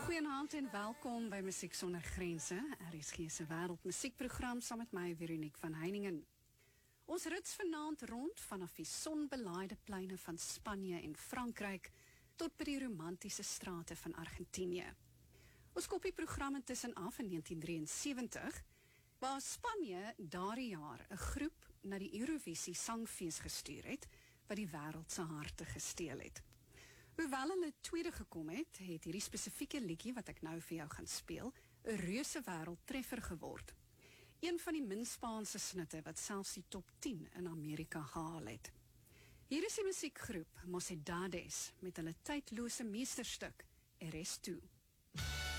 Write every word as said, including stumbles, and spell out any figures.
Goeienaand en welkom by Musiek Sonder Grense, R S G se wêreldmusiekprogram saam met my Veronique van Heiningen. Ons rits vanaand rond vanaf die sonbelaaide pleine van Spanje en Frankryk tot by die romantiese strate van Argentinië. Ons kop die program intussen af in negentien drieënsewentig, waar Spanje daardie jaar 'n groep na die Eurovisie Sangfees gestuur het, wat die wêreld se harte gesteel het. Hoewel hulle tweede gekom het, het hierdie spesifieke liedjie wat ek nou vir jou gaan speel, 'n reuse wêreldtreffer geword. Een van die min Spaanse snitte wat selfs die top tien in Amerika gehaal het. Hier is die musiekgroep Mocedades met hulle tydlose meesterstuk Eres Tú.